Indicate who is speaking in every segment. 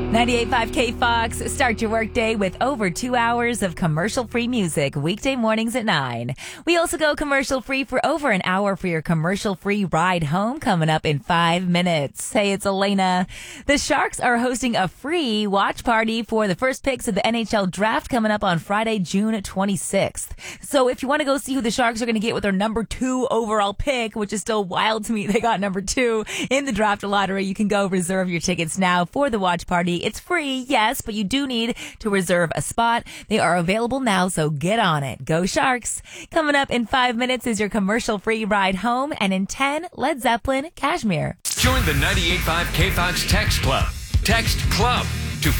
Speaker 1: 98.5 K-Fox. Start your workday with over 2 hours of commercial-free music weekday mornings at 9. We also go commercial-free for over an hour for your commercial-free ride home coming up in 5 minutes. Hey, it's Elena. The Sharks are hosting a free watch party for the first picks of the NHL draft coming up on Friday, June 26th. So if you want to go see who the Sharks are going to get with their number 2 overall pick, which is still wild to me, they got number 2 in the draft lottery, you can go reserve your tickets now for the watch party. It's free, yes, but you do need to reserve a spot. They are available now, so get on it. Go Sharks. Coming up in 5 minutes is your commercial-free ride home, and in 10, Led Zeppelin, Kashmir.
Speaker 2: Join the 98.5 K-Fox Text Club. Text CLUB to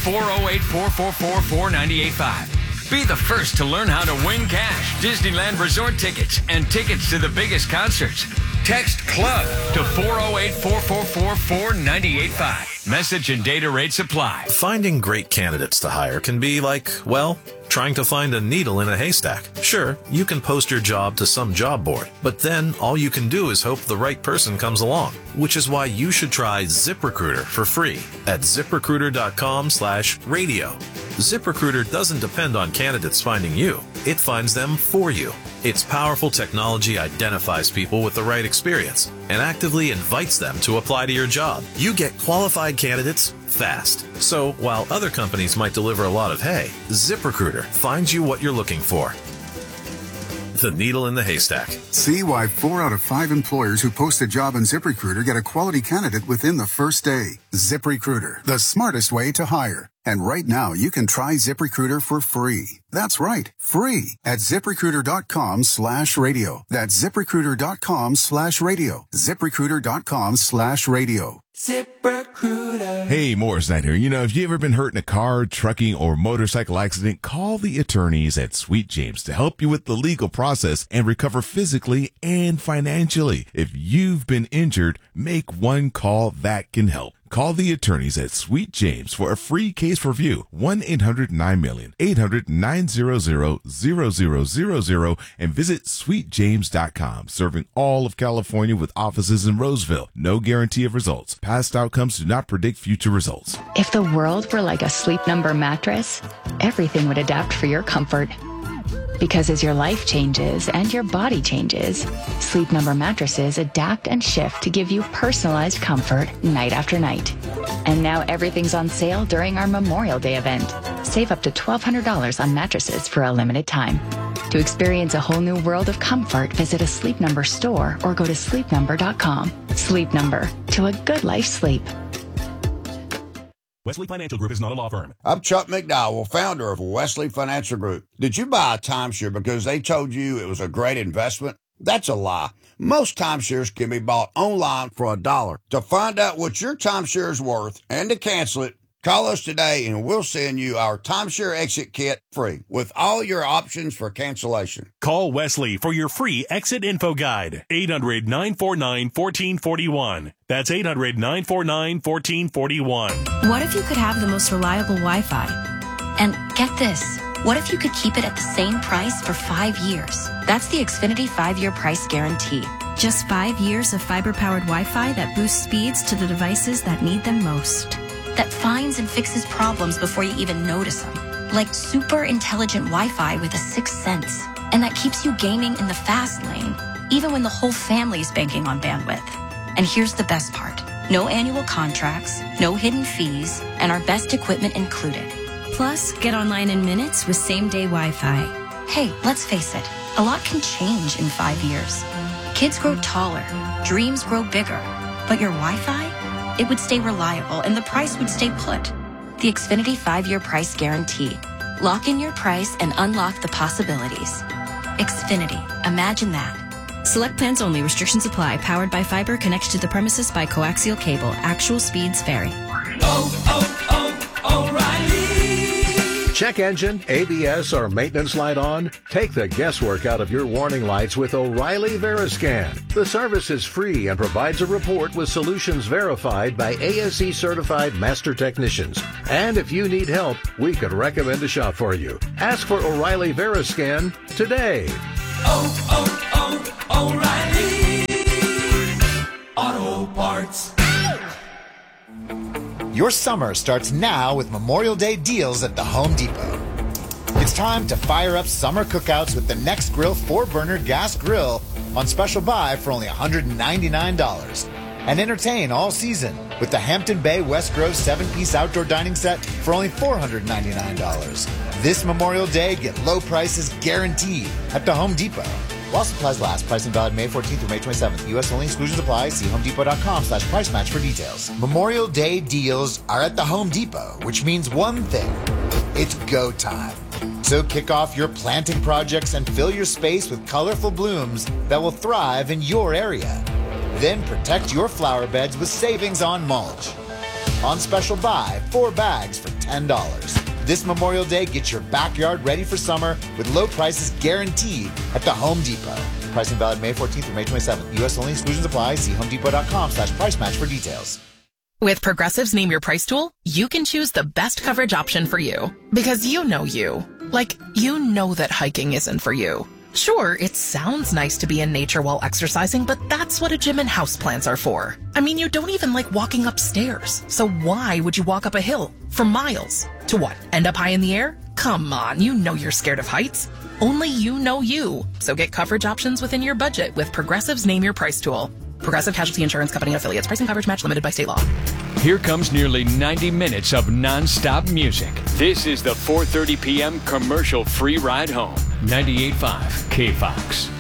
Speaker 2: 408-444-4985. Be the first to learn how to win cash, Disneyland resort tickets, and tickets to the biggest concerts. Text CLUB to 408-444-4985. Message and data rates apply.
Speaker 3: Finding great candidates to hire can be like, well, trying to find a needle in a haystack. Sure, you can post your job to some job board, but then all you can do is hope the right person comes along, which is why you should try ZipRecruiter for free at ZipRecruiter.com/radio. ZipRecruiter doesn't depend on candidates finding you. It finds them for you. Its powerful technology identifies people with the right experience and actively invites them to apply to your job. You get qualified candidates fast. So while other companies might deliver a lot of hay, ZipRecruiter finds you what you're looking for. The needle in the haystack.
Speaker 4: See why 4 out of 5 employers who post a job on ZipRecruiter get a quality candidate within the first day. ZipRecruiter, the smartest way to hire. And right now, you can try ZipRecruiter for free. That's right, free at ZipRecruiter.com/radio. That's ZipRecruiter.com/radio. ZipRecruiter.com/radio.
Speaker 5: ZipRecruiter. Hey, Morris Knight here. You know, if you ever been hurt in a car, trucking, or motorcycle accident, call the attorneys at Sweet James to help you with the legal process and recover physically and financially. If you've been injured, make one call that can help. Call the attorneys at Sweet James for a free case review. 1-800-9-MILLION, 800-900-0000, and visit sweetjames.com. Serving all of California with offices in Roseville. No guarantee of results. Past outcomes do not predict future results.
Speaker 6: If the world were like a Sleep Number mattress, everything would adapt for your comfort. Because as your life changes and your body changes, Sleep Number mattresses adapt and shift to give you personalized comfort night after night. And now everything's on sale during our Memorial Day event. Save up to $1,200 on mattresses for a limited time. To experience a whole new world of comfort, visit a Sleep Number store or go to sleepnumber.com. Sleep Number, to a good life's sleep.
Speaker 7: Wesley Financial Group is not a law firm.
Speaker 8: I'm Chuck McDowell, founder of Wesley Financial Group. Did you buy a timeshare because they told you it was a great investment? That's a lie. Most timeshares can be bought online for $1. To find out what your timeshare is worth and to cancel it, call us today and we'll send you our timeshare exit kit free with all your options for cancellation.
Speaker 7: Call Wesley for your free exit info guide. 800-949-1441. That's 800-949-1441.
Speaker 9: What if you could have the most reliable Wi-Fi? And get this, what if you could keep it at the same price for 5 years? That's the Xfinity 5-year price guarantee.
Speaker 10: Just 5 years of fiber-powered Wi-Fi that boosts speeds to the devices that need them most.
Speaker 9: That finds and fixes problems before you even notice them. Like super intelligent Wi-Fi with a sixth sense. And that keeps you gaming in the fast lane, even when the whole family is banking on bandwidth. And here's the best part. No annual contracts, no hidden fees, and our best equipment included.
Speaker 10: Plus, get online in minutes with same-day Wi-Fi.
Speaker 9: Hey, let's face it, a lot can change in 5 years. Kids grow taller, dreams grow bigger, but your Wi-Fi? It would stay reliable and the price would stay put. The Xfinity 5-year price guarantee. Lock in your price and unlock the possibilities. Xfinity. Imagine that.
Speaker 10: Select plans only. Restrictions apply. Powered by fiber. Connected to the premises by coaxial cable. Actual speeds vary.
Speaker 11: O'Reilly. Check engine, ABS, or maintenance light on? Take the guesswork out of your warning lights with O'Reilly Veriscan. The service is free and provides a report with solutions verified by ASE certified master technicians. And if you need help, we could recommend a shop for you. Ask for O'Reilly Veriscan today.
Speaker 12: O'Reilly Auto Parts. Your summer starts now with Memorial Day deals at the Home Depot. It's time to fire up summer cookouts with the Nextgrill 4-burner gas grill on special buy for only $199. And entertain all season with the Hampton Bay West Grove 7-piece outdoor dining set for only $499. This Memorial Day, get low prices guaranteed at the Home Depot. While supplies last, pricing valid May 14th through May 27th. U.S. only, exclusions apply. See homedepot.com/price match for details. Memorial Day deals are at the Home Depot, which means one thing. It's go time. So kick off your planting projects and fill your space with colorful blooms that will thrive in your area. Then protect your flower beds with savings on mulch. On special buy, 4 bags for $10. This Memorial Day, get your backyard ready for summer with low prices guaranteed at the Home Depot. Pricing valid May 14th through May 27th. U.S. only, exclusions apply. See homedepot.com/price match for details.
Speaker 13: With Progressive's Name Your Price tool, you can choose the best coverage option for you. Because you know you. Like, you know that hiking isn't for you. Sure, it sounds nice to be in nature while exercising, but that's what a gym and houseplants are for. I mean, you don't even like walking upstairs. So why would you walk up a hill for miles? To what, end up high in the air? Come on, you know you're scared of heights. Only you know you. So get coverage options within your budget with Progressive's Name Your Price tool. Progressive Casualty Insurance Company affiliates. Pricing coverage match limited by state law.
Speaker 2: Here comes nearly 90 minutes of non-stop music. This is the 4:30 p.m. commercial-free ride home. 98.5 KFOX.